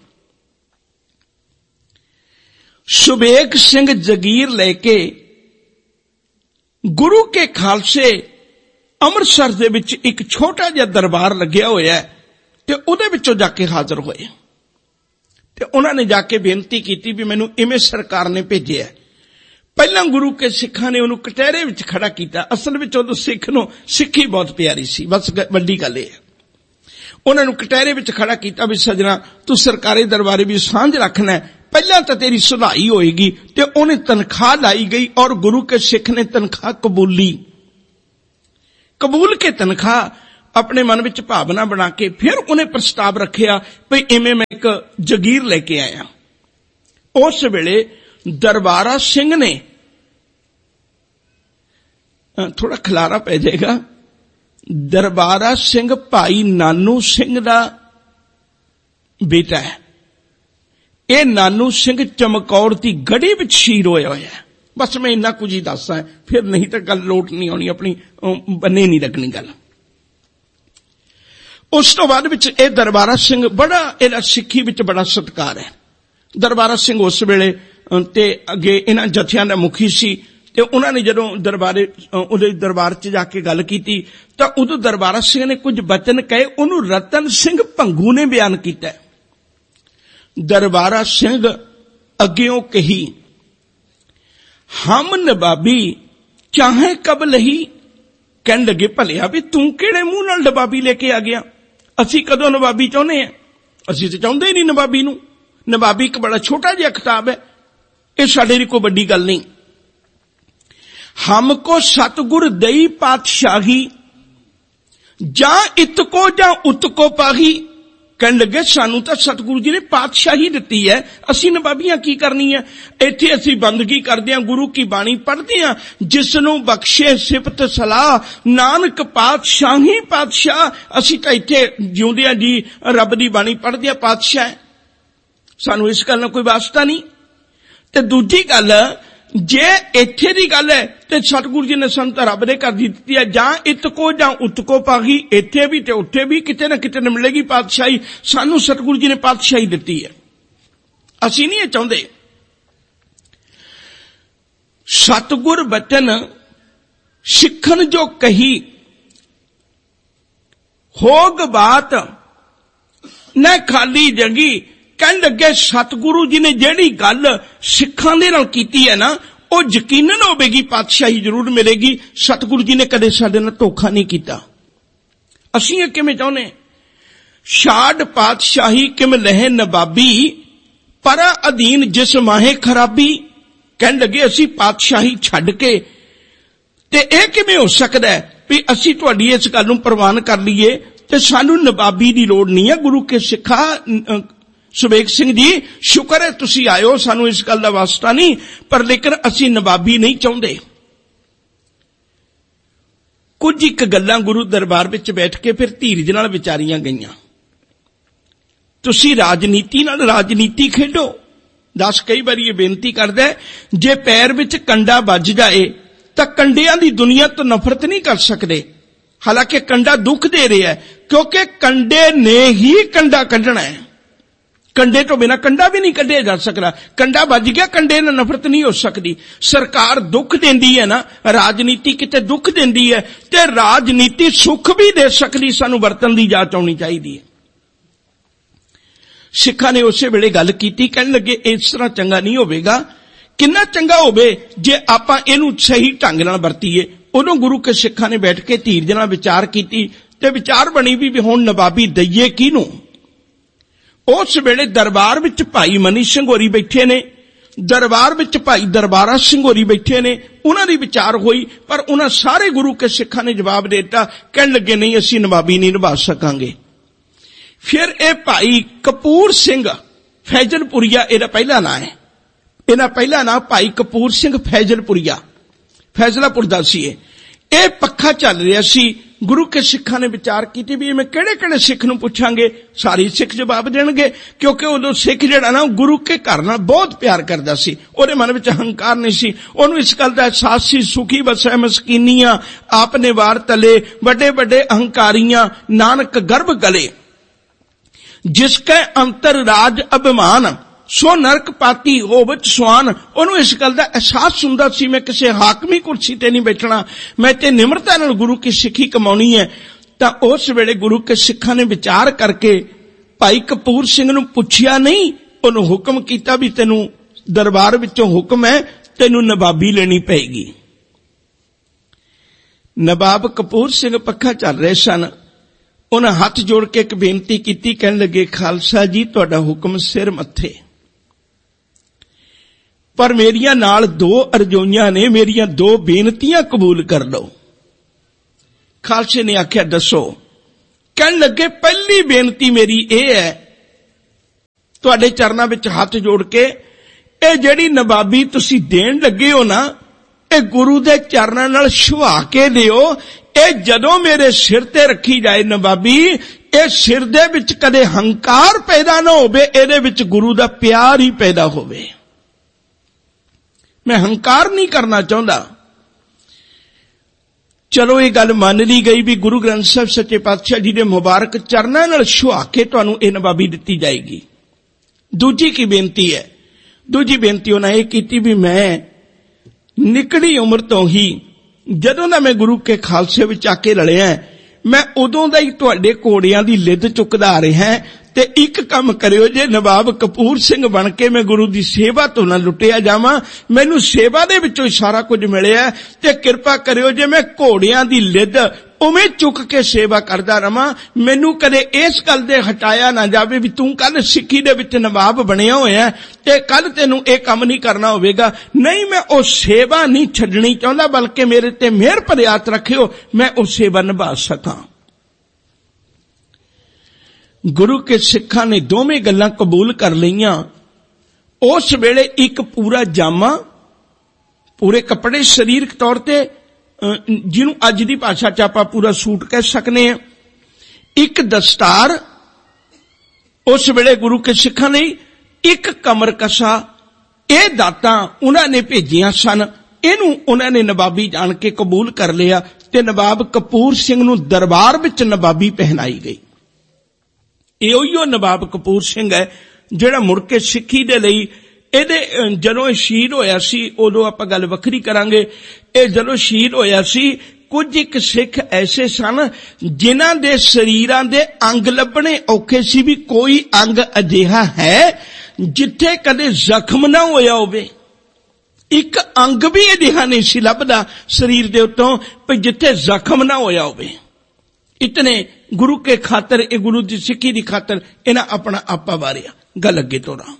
B: ਸੁਬੇਗ ਸਿੰਘ ਜਗੀਰ ਲੈ ਕੇ ਗੁਰੂ ਕੇ ਖਾਲਸੇ ਅੰਮ੍ਰਿਤਸਰ ਦੇ ਵਿੱਚ ਇੱਕ ਛੋਟਾ ਜਿਹਾ ਦਰਬਾਰ ਲੱਗਿਆ ਹੋਇਆ ਤੇ ਉਹਦੇ ਵਿੱਚੋਂ ਜਾ ਕੇ ਹਾਜ਼ਰ ਹੋਏ ਤੇ ਉਹਨਾਂ ਨੇ ਜਾ ਕੇ ਬੇਨਤੀ ਕੀਤੀ ਵੀ ਮੈਨੂੰ ਇਵੇਂ ਸਰਕਾਰ ਨੇ ਭੇਜਿਆ। ਪਹਿਲਾਂ ਗੁਰੂ ਕੇ ਸਿੱਖਾਂ ਨੇ ਉਹਨੂੰ ਕਟਹਿਰੇ ਵਿੱਚ ਖੜਾ ਕੀਤਾ। ਅਸਲ ਵਿੱਚ ਉਦੋਂ ਸਿੱਖ ਨੂੰ ਸਿੱਖੀ ਬਹੁਤ ਪਿਆਰੀ ਸੀ, ਬਸ ਵੱਡੀ ਗੱਲ ਇਹ ਹੈ। ਉਹਨਾਂ ਨੂੰ ਕਟਹਿਰੇ ਵਿੱਚ ਖੜਾ ਕੀਤਾ ਵੀ ਸੱਜਣਾ ਤੂੰ ਸਰਕਾਰੀ ਦਰਬਾਰੇ ਵੀ ਸਾਂਝ ਰੱਖਣਾ, ਪਹਿਲਾਂ ਤਾਂ ਤੇਰੀ ਸੁਧਾਈ ਹੋਏਗੀ। ਤੇ ਉਹਨੇ ਤਨਖਾਹ ਲਾਈ ਗਈ ਔਰ ਗੁਰੂ ਕੇ ਸਿੱਖ ਨੇ ਤਨਖਾਹ ਕਬੂਲੀ। ਕਬੂਲ ਕੇ ਤਨਖਾਹ ਆਪਣੇ ਮਨ ਵਿੱਚ ਭਾਵਨਾ ਬਣਾ ਕੇ ਫਿਰ ਉਹਨੇ ਪ੍ਰਸਤਾਵ ਰੱਖਿਆ ਵੀ ਇਵੇਂ ਮੈਂ ਇੱਕ ਜਗੀਰ ਲੈ ਕੇ ਆਇਆ। ਉਸ ਵੇਲੇ ਦਰਬਾਰਾ ਸਿੰਘ ਨੇ, ਥੋੜਾ ਖਲਾਰਾ ਪੈ ਜਾਏਗਾ, ਦਰਬਾਰਾ ਸਿੰਘ ਭਾਈ ਨਾਨੂ ਸਿੰਘ ਦਾ ਬੇਟਾ ਹੈ। ਇਹ ਨਾਨੂ ਸਿੰਘ ਚਮਕੌਰ ਦੀ ਗੜੀ ਵਿੱਚ ਸ਼ਹੀਦ ਹੋਇਆ ਹੋਇਆ ਹੈ। ਬਸ ਮੈਂ ਇੰਨਾ ਕੁਝ ਹੀ ਦੱਸਾਂ, ਫਿਰ ਨਹੀਂ ਤਾਂ ਗੱਲ ਲੋਟ ਨਹੀਂ ਆਉਣੀ, ਆਪਣੀ ਬੰਨੇ ਨਹੀਂ ਲੱਗਣੀ ਗੱਲ। ਉਸ ਤੋਂ ਬਾਅਦ ਵਿੱਚ ਇਹ ਦਰਬਾਰਾ ਸਿੰਘ ਬੜਾ, ਇਹਦਾ ਸਿੱਖੀ ਵਿੱਚ ਬੜਾ ਸਤਿਕਾਰ ਹੈ। ਦਰਬਾਰਾ ਸਿੰਘ ਉਸ ਵੇਲੇ ਤੇ ਅੱਗੇ ਇਹਨਾਂ ਜਥਿਆਂ ਦਾ ਮੁਖੀ ਸੀ ਤੇ ਉਹਨਾਂ ਨੇ ਜਦੋਂ ਦਰਬਾਰੇ ਉਹਦੇ ਦਰਬਾਰ 'ਚ ਜਾ ਕੇ ਗੱਲ ਕੀਤੀ ਤਾਂ ਉਦੋਂ ਦਰਬਾਰਾ ਸਿੰਘ ਨੇ ਕੁਝ ਬਚਨ ਕਹੇ, ਉਹਨੂੰ ਰਤਨ ਸਿੰਘ ਭੰਗੂ ਨੇ ਬਿਆਨ ਕੀਤਾ। ਦਰਬਾਰਾ ਸਿੰਘ ਅੱਗਿਓਂ ਕਹੀ, ਹਮ ਨਵਾਬੀ ਚਾਹੇ ਕਬ ਲਹੀ। ਕਹਿਣ ਲੱਗੇ ਭਲਿਆ ਵੀ ਤੂੰ ਕਿਹੜੇ ਮੂੰਹ ਨਾਲ ਨਵਾਬੀ ਲੈ ਕੇ ਆ ਗਿਆ? ਅਸੀਂ ਕਦੋਂ ਨਵਾਬੀ ਚਾਹੁੰਦੇ ਹਾਂ? ਅਸੀਂ ਤਾਂ ਚਾਹੁੰਦੇ ਹੀ ਨਹੀਂ ਨਵਾਬੀ ਨੂੰ। ਨਵਾਬੀ ਇੱਕ ਬੜਾ ਛੋਟਾ ਜਿਹਾ ਖਿਤਾਬ ਹੈ, ਇਹ ਸਾਡੇ ਲਈ ਕੋਈ ਵੱਡੀ ਗੱਲ ਨਹੀਂ। ਹਮ ਕੋ ਸਤਗੁਰ ਦਈ ਪਾਤਸ਼ਾਹੀ ਜਾਂ ਇਤਕੋ ਜਾਂ ਉਤਕੋ ਪਾਹੀ। ਕਹਿਣ ਲੱਗੇ ਸਾਨੂੰ ਤਾਂ ਸਤਿਗੁਰੂ ਜੀ ਨੇ ਪਾਤਸ਼ਾਹੀ ਦਿੱਤੀ ਹੈ, ਅਸੀਂ ਨਵਾਬੀਆਂ ਕੀ ਕਰਨੀ ਹੈ? ਇੱਥੇ ਅਸੀਂ ਬੰਦਗੀ ਕਰਦੇ ਹਾਂ, ਗੁਰੂ ਕੀ ਬਾਣੀ ਪੜ੍ਹਦੇ ਹਾਂ, ਜਿਸ ਨੂੰ ਬਖਸ਼ੇ ਸਿਫਤ ਸਲਾਹ ਨਾਨਕ ਪਾਤਸ਼ਾਹੀ ਪਾਤਸ਼ਾਹ। ਅਸੀਂ ਤਾਂ ਇੱਥੇ ਜਿਉਂਦਿਆਂ ਜੀ ਰੱਬ ਦੀ ਬਾਣੀ ਪੜ੍ਹਦੇ ਹਾਂ, ਪਾਤਸ਼ਾਹ ਹੈ, ਸਾਨੂੰ ਇਸ ਗੱਲ ਨਾਲ ਕੋਈ ਵਾਸਤਾ ਨਹੀਂ। ਤੇ ਦੂਜੀ ਗੱਲ, ਜੇ ਇੱਥੇ ਦੀ ਗੱਲ ਹੈ ਤੇ ਸਤਿਗੁਰੂ ਜੀ ਨੇ ਸਾਨੂੰ ਤਾਂ ਰੱਬ ਦੇ ਘਰ ਦੀ ਦਿੱਤੀ ਹੈ, ਜਾਂ ਇਤਕੋ ਜਾਂ ਉਤਕੋ ਪਾਗੀ, ਇੱਥੇ ਵੀ ਤੇ ਉੱਥੇ ਵੀ ਕਿਤੇ ਨਾ ਕਿਤੇ ਨਾ ਮਿਲੇਗੀ ਪਾਤਸ਼ਾਹੀ। ਸਾਨੂੰ ਸਤਿਗੁਰੂ ਜੀ ਨੇ ਪਾਤਸ਼ਾਹੀ ਦਿੱਤੀ ਹੈ, ਅਸੀਂ ਨਹੀਂ ਇਹ ਚਾਹੁੰਦੇ। ਸਤਿਗੁਰ ਬਚਨ ਸਿੱਖਣ ਜੋ ਕਹੀ, ਹੋਗ ਬਾਤ ਨਾ ਖਾਲੀ ਜਗੀ। ਕਹਿਣ ਲੱਗੇ ਸਤਿਗੁਰੂ ਜੀ ਨੇ ਜਿਹੜੀ ਗੱਲ ਸਿੱਖਾਂ ਦੇ ਨਾਲ ਕੀਤੀ ਹੈ ਨਾ, ਉਹ ਯਕੀਨਨ ਹੋਵੇਗੀ ਪਾਤਸ਼ਾਹੀ ਜ਼ਰੂਰ ਮਿਲੇਗੀ। ਸਤਿਗੁਰੂ ਜੀ ਨੇ ਕਦੇ ਸਾਡੇ ਨਾਲ ਧੋਖਾ ਨਹੀਂ ਕੀਤਾ। ਅਸੀਂ ਇਹ ਕਿਵੇਂ ਚਾਹੁੰਦੇ? ਛਾੜ ਪਾਤਸ਼ਾਹੀ ਕਿਮ ਲਹਿ ਨਵਾਬੀ, ਪਰ ਅਧੀਨ ਜਿਸ ਮਾਹੇ ਖਰਾਬੀ। ਕਹਿਣ ਲੱਗੇ ਅਸੀਂ ਪਾਤਸ਼ਾਹੀ ਛੱਡ ਕੇ, ਤੇ ਇਹ ਕਿਵੇਂ ਹੋ ਸਕਦਾ ਹੈ ਵੀ ਅਸੀਂ ਤੁਹਾਡੀ ਇਸ ਗੱਲ ਨੂੰ ਪ੍ਰਵਾਨ ਕਰ ਲਈਏ ਤੇ ਸਾਨੂੰ ਨਵਾਬੀ ਦੀ ਲੋੜ ਨਹੀਂ ਹੈ। ਗੁਰੂ ਕੇ ਸਿੱਖਾ ਸੁਬੇਗ ਸਿੰਘ ਜੀ, ਸ਼ੁਕਰ ਹੈ ਤੁਸੀਂ ਆਇਓ, ਸਾਨੂੰ ਇਸ ਗੱਲ ਦਾ ਵਾਸਤਾ ਨਹੀਂ, ਪਰ ਲੇਕਿਨ ਅਸੀਂ ਨਵਾਬੀ ਨਹੀਂ ਚਾਹੁੰਦੇ। ਕੁਝ ਇੱਕ ਗੱਲਾਂ ਗੁਰੂ ਦਰਬਾਰ ਵਿੱਚ ਬੈਠ ਕੇ ਫਿਰ ਧੀਰਜ ਨਾਲ ਵਿਚਾਰੀਆਂ ਗਈਆਂ। ਤੁਸੀਂ ਰਾਜਨੀਤੀ ਨਾਲ ਰਾਜਨੀਤੀ ਖੇਡੋ। ਦਸ ਕਈ ਵਾਰੀ ਇਹ ਬੇਨਤੀ ਕਰਦਾ ਹੈ, ਜੇ ਪੈਰ ਵਿੱਚ ਕੰਡਾ ਵੱਜ ਜਾਏ ਤਾਂ ਕੰਡਿਆਂ ਦੀ ਦੁਨੀਆ ਤੋਂ ਨਫ਼ਰਤ ਨਹੀਂ ਕਰ ਸਕਦੇ। ਹਾਲਾਂਕਿ ਕੰਡਾ ਦੁੱਖ ਦੇ ਰਿਹਾ ਹੈ, ਕਿਉਂਕਿ ਕੰਡੇ ਨੇ ਹੀ ਕੰਡਾ ਕੱਢਣਾ ਹੈ। ਕੰਡੇ ਤੋਂ ਬਿਨਾਂ ਕੰਡਾ ਵੀ ਨਹੀਂ ਕੱਢਿਆ ਜਾ ਸਕਦਾ। ਕੰਡਾ ਵੱਜ ਗਿਆ, ਕੰਡੇ ਨਾਲ ਨਫ਼ਰਤ ਨਹੀਂ ਹੋ ਸਕਦੀ। ਸਰਕਾਰ ਦੁੱਖ ਦਿੰਦੀ ਹੈ ਨਾ, ਰਾਜਨੀਤੀ ਕਿਤੇ ਦੁੱਖ ਦਿੰਦੀ ਹੈ, ਤੇ ਰਾਜਨੀਤੀ ਸੁੱਖ ਵੀ ਦੇ ਸਕਦੀ। ਸਾਨੂੰ ਵਰਤਨ ਦੀ ਜਾਚ ਆਉਣੀ ਚਾਹੀਦੀ ਹੈ। ਸਿੱਖਾਂ ਨੇ ਉਸੇ ਵੇਲੇ ਗੱਲ ਕੀਤੀ, ਕਹਿਣ ਲੱਗੇ ਇਸ ਤਰ੍ਹਾਂ ਚੰਗਾ ਨਹੀਂ ਹੋਵੇਗਾ। ਕਿੰਨਾ ਚੰਗਾ ਹੋਵੇ ਜੇ ਆਪਾਂ ਇਹਨੂੰ ਸਹੀ ਢੰਗ ਨਾਲ ਵਰਤੀਏ। ਉਦੋਂ ਗੁਰੂ ਕੇ ਸਿੱਖਾਂ ਨੇ ਬੈਠ ਕੇ ਧੀਰਜ ਨਾਲ ਵਿਚਾਰ ਕੀਤੀ ਤੇ ਵਿਚਾਰ ਬਣੀ ਵੀ ਹੁਣ ਨਵਾਬੀ ਦਈਏ ਕਿਹਨੂੰ। ਉਸ ਵੇਲੇ ਦਰਬਾਰ ਵਿੱਚ ਭਾਈ ਮਨੀ ਸਿੰਘ ਹੋਰੀ ਬੈਠੇ ਨੇ, ਦਰਬਾਰ ਵਿੱਚ ਭਾਈ ਦਰਬਾਰਾ ਸਿੰਘ ਹੋਰੀ ਬੈਠੇ ਨੇ। ਉਹਨਾਂ ਦੀ ਵਿਚਾਰ ਹੋਈ, ਪਰ ਉਹਨਾਂ ਸਾਰੇ ਗੁਰੂ ਕੇ ਸਿੱਖਾਂ ਨੇ ਜਵਾਬ ਦੇ ਦਿੱਤਾ, ਕਹਿਣ ਲੱਗੇ ਨਹੀਂ ਅਸੀਂ ਨਵਾਬੀ ਨਹੀਂ ਨਿਭਾ ਸਕਾਂਗੇ। ਫਿਰ ਇਹ ਭਾਈ ਕਪੂਰ ਸਿੰਘ ਫੈਜ਼ਲਪੁਰੀਆ ਇਹਦਾ ਪਹਿਲਾ ਨਾਂ ਹੈ, ਇਹਦਾ ਪਹਿਲਾ ਨਾਂ ਭਾਈ ਕਪੂਰ ਸਿੰਘ ਫੈਜ਼ਲਪੁਰੀਆ, ਫੈਜ਼ਲਾਪੁਰ ਦਾ ਸੀ ਇਹ। ਇਹ ਪੱਖਾ ਚੱਲ ਰਿਹਾ ਸੀ। ਗੁਰੂ ਕੇ ਸਿੱਖਾਂ ਨੇ ਵਿਚਾਰ ਕੀਤੀ ਵੀ ਮੈਂ ਕਿਹੜੇ ਕਿਹੜੇ ਸਿੱਖ ਨੂੰ ਪੁੱਛਾਂਗੇ, ਸਾਰੇ ਸਿੱਖ ਜਵਾਬ ਦੇਣਗੇ, ਕਿਉਂਕਿ ਉਦੋਂ ਸਿੱਖ ਜਿਹੜਾ ਨਾ ਗੁਰੂ ਕੇ ਘਰ ਨਾਲ ਬਹੁਤ ਪਿਆਰ ਕਰਦਾ ਸੀ, ਉਹਦੇ ਮਨ ਵਿੱਚ ਹੰਕਾਰ ਨਹੀਂ ਸੀ। ਉਹਨੂੰ ਇਸ ਗੱਲ ਦਾ ਅਹਿਸਾਸ ਸੀ, ਸੁਖੀ ਵਸੈ ਮਸਕੀਨੀਆਂ ਆਪ ਨੇ ਵਾਰ ਤਲੇ, ਵੱਡੇ ਵੱਡੇ ਅਹੰਕਾਰੀਆਂ ਨਾਨਕ ਗਰਭ ਗਲੇ, ਜਿਸ ਕੈ ਅੰਤਰ ਰਾਜ ਅਭਿਮਾਨ ਸੋ ਨਰਕ ਪਾਤੀ ਹੋਵਤ ਸੁਆਨ। ਉਹਨੂੰ ਇਸ ਗੱਲ ਦਾ ਅਹਿਸਾਸ ਹੁੰਦਾ ਸੀ ਮੈਂ ਕਿਸੇ ਹਾਕਮੀ ਕੁਰਸੀ ਤੇ ਨਹੀਂ ਬੈਠਣਾ, ਮੈਂ ਤੇ ਨਿਮਰਤਾ ਨਾਲ ਗੁਰੂ ਕੀ ਸਿੱਖੀ ਕਮਾਉਣੀ ਹੈ। ਤਾਂ ਉਸ ਵੇਲੇ ਗੁਰੂ ਕੇ ਸਿੱਖਾਂ ਨੇ ਵਿਚਾਰ ਕਰਕੇ ਭਾਈ ਕਪੂਰ ਸਿੰਘ ਨੂੰ ਪੁੱਛਿਆ ਨਹੀਂ, ਉਹਨੂੰ ਹੁਕਮ ਕੀਤਾ ਵੀ ਤੈਨੂੰ ਦਰਬਾਰ ਵਿੱਚੋਂ ਹੁਕਮ ਹੈ, ਤੈਨੂੰ ਨਵਾਬੀ ਲੈਣੀ ਪਏਗੀ। ਨਵਾਬ ਕਪੂਰ ਸਿੰਘ ਪੱਖਾ ਚੱਲ ਰਹੇ ਸਨ। ਉਹਨਾਂ ਹੱਥ ਜੋੜ ਕੇ ਇੱਕ ਬੇਨਤੀ ਕੀਤੀ, ਕਹਿਣ ਲੱਗੇ ਖਾਲਸਾ ਜੀ ਤੁਹਾਡਾ ਹੁਕਮ ਸਿਰ ਮੱਥੇ, ਪਰ ਮੇਰੀਆਂ ਨਾਲ ਦੋ ਅਰਜ਼ੋਈਆਂ ਨੇ, ਮੇਰੀਆਂ ਦੋ ਬੇਨਤੀਆਂ ਕਬੂਲ ਕਰ ਲਓ। ਖਾਲਸੇ ਨੇ ਆਖਿਆ ਦੱਸੋ। ਕਹਿਣ ਲੱਗੇ ਪਹਿਲੀ ਬੇਨਤੀ ਮੇਰੀ ਇਹ ਹੈ, ਤੁਹਾਡੇ ਚਰਨਾਂ ਵਿੱਚ ਹੱਥ ਜੋੜ ਕੇ ਇਹ ਜਿਹੜੀ ਨਵਾਬੀ ਤੁਸੀਂ ਦੇਣ ਲੱਗੇ ਹੋ ਨਾ, ਇਹ ਗੁਰੂ ਦੇ ਚਰਨਾਂ ਨਾਲ ਛੁਹਾ ਕੇ ਦਿਓ। ਇਹ ਜਦੋਂ ਮੇਰੇ ਸਿਰ ਤੇ ਰੱਖੀ ਜਾਏ ਨਵਾਬੀ, ਇਹ ਸਿਰ ਦੇ ਵਿੱਚ ਕਦੇ ਹੰਕਾਰ ਪੈਦਾ ਨਾ ਹੋਵੇ, ਇਹਦੇ ਵਿੱਚ ਗੁਰੂ ਦਾ ਪਿਆਰ ਹੀ ਪੈਦਾ ਹੋਵੇ। ਮੈਂ ਹੰਕਾਰ ਨਹੀਂ ਕਰਨਾ ਚਾਹੁੰਦਾ। ਚਲੋ ਇਹ ਗੱਲ ਮੰਨ ਲਈ ਗਈ ਵੀ ਗੁਰੂ ਗ੍ਰੰਥ ਸਾਹਿਬ ਸੱਚੇ ਪਾਤਸ਼ਾਹ ਜੀ ਦੇ ਮੁਬਾਰਕ ਚਰਨਾਂ ਨਾਲ ਛੁਹਾ ਕੇ ਤੁਹਾਨੂੰ ਇਹ ਨਵਾਬੀ ਦਿੱਤੀ ਜਾਏਗੀ। ਦੂਜੀ ਕੀ ਬੇਨਤੀ ਹੈ? ਦੂਜੀ ਬੇਨਤੀ ਉਹਨਾਂ ਇਹ ਕੀਤੀ ਵੀ ਮੈਂ ਨਿਕੜੀ ਉਮਰ ਤੋਂ ਹੀ ਜਦੋਂ ਦਾ ਮੈਂ ਗੁਰੂ ਕੇ ਖਾਲਸੇ ਵਿੱਚ ਆ ਕੇ ਰਲਿਆ, ਮੈਂ ਉਦੋਂ ਦਾ ਹੀ ਤੁਹਾਡੇ ਘੋੜਿਆਂ ਦੀ ਲਿੱਦ ਚੁੱਕਦਾ ਆ ਰਿਹਾ, ਤੇ ਇੱਕ ਕੰਮ ਕਰਿਓ, ਜੇ ਨਵਾਬ ਕਪੂਰ ਸਿੰਘ ਬਣ ਕੇ ਮੈਂ ਗੁਰੂ ਦੀ ਸੇਵਾ ਤੋਂ ਨਾ ਲੁੱਟਿਆ ਜਾਵਾਂ, ਮੈਨੂੰ ਸੇਵਾ ਦੇ ਵਿੱਚੋਂ ਹੀ ਸਾਰਾ ਕੁਝ ਮਿਲਿਆ, ਤੇ ਕਿਰਪਾ ਕਰਿਓ ਜੇ ਮੈਂ ਘੋੜਿਆਂ ਦੀ ਲਿੱਦ ਉਵੇਂ ਚੁੱਕ ਕੇ ਸੇਵਾ ਕਰਦਾ ਰਵਾਂ, ਮੈਨੂੰ ਕਦੇ ਇਸ ਗੱਲ ਦੇ ਹਟਾਇਆ ਨਾ ਜਾਵੇ ਵੀ ਤੂੰ ਕੱਲ ਸਿੱਖੀ ਦੇ ਵਿੱਚ ਨਵਾਬ ਬਣਿਆ ਹੋਇਆ ਤੇ ਕੱਲ ਤੈਨੂੰ ਇਹ ਕੰਮ ਨਹੀਂ ਕਰਨਾ ਹੋਵੇਗਾ। ਨਹੀਂ, ਮੈਂ ਉਹ ਸੇਵਾ ਨਹੀਂ ਛੱਡਣੀ ਚਾਹੁੰਦਾ, ਬਲਕਿ ਮੇਰੇ ਤੇ ਮਿਹਰ ਭਰੇ ਹੱਥ ਰੱਖਿਓ, ਮੈਂ ਉਹ ਸੇਵਾ ਨਿਭਾ ਸਕਾਂ। ਗੁਰੂ ਕੇ ਸਿੱਖਾਂ ਨੇ ਦੋਵੇਂ ਗੱਲਾਂ ਕਬੂਲ ਕਰ ਲਈਆਂ। ਉਸ ਵੇਲੇ ਇੱਕ ਪੂਰਾ ਜਾਮਾ, ਪੂਰੇ ਕੱਪੜੇ ਸਰੀਰਕ ਤੌਰ ਤੇ, ਜਿਹਨੂੰ ਅੱਜ ਦੀ ਭਾਸ਼ਾ ਚ ਆਪਾਂ ਪੂਰਾ ਸੂਟ ਕਹਿ ਸਕਨੇ ਹਾਂ, ਇੱਕ ਦਸਤਾਰ ਉਸ ਵੇਲੇ ਗੁਰੂ ਕੇ ਸਿੱਖਾਂ ਨੇ, ਇੱਕ ਕਮਰ ਕਸਾ, ਇਹ ਦਾਤਾਂ ਉਹਨਾਂ ਨੇ ਭੇਜੀਆਂ ਸਨ। ਇਹਨੂੰ ਉਹਨਾਂ ਨੇ ਨਵਾਬੀ ਜਾਣ ਕੇ ਕਬੂਲ ਕਰ ਲਿਆ ਤੇ ਨਵਾਬ ਕਪੂਰ ਸਿੰਘ ਨੂੰ ਦਰਬਾਰ ਵਿੱਚ ਨਵਾਬੀ ਪਹਿਨਾਈ ਗਈ। ਇਹ ਉਹੀਓ ਨਵਾਬ ਕਪੂਰ ਸਿੰਘ ਹੈ ਜਿਹੜਾ ਮੁੜ ਕੇ ਸਿੱਖੀ ਦੇ ਲਈ, ਇਹਦੇ ਜਦੋਂ ਇਹ ਸ਼ਹੀਦ ਹੋਇਆ ਸੀ ਉਦੋਂ ਆਪਾਂ ਗੱਲ ਵੱਖਰੀ ਕਰਾਂਗੇ। ਇਹ ਜਦੋਂ ਸ਼ਹੀਦ ਹੋਇਆ ਸੀ, ਕੁਝ ਇੱਕ ਸਿੱਖ ਐਸੇ ਸਨ ਜਿਨ੍ਹਾਂ ਦੇ ਸਰੀਰਾਂ ਦੇ ਅੰਗ ਲੱਭਣੇ ਔਖੇ ਸੀ, ਵੀ ਕੋਈ ਅੰਗ ਅਜਿਹਾ ਹੈ ਜਿੱਥੇ ਕਦੇ ਜ਼ਖਮ ਨਾ ਹੋਇਆ ਹੋਵੇ। ਇੱਕ ਅੰਗ ਵੀ ਅਜਿਹਾ ਨਹੀਂ ਸੀ ਲੱਭਦਾ ਸਰੀਰ ਦੇ ਉੱਤੋਂ ਵੀ ਜਿੱਥੇ ਜ਼ਖਮ ਨਾ ਹੋਇਆ ਹੋਵੇ। ਇਤਨੇ ਗੁਰੂ ਕੇ ਖਾਤਰ, ਇਹ ਗੁਰੂ ਦੀ ਸਿੱਖੀ ਦੀ ਖਾਤਰ ਇਹਨਾਂ ਆਪਣਾ ਆਪਾ ਵਾਰਿਆ। ਗੱਲ ਅੱਗੇ ਤੋਰਾਂ।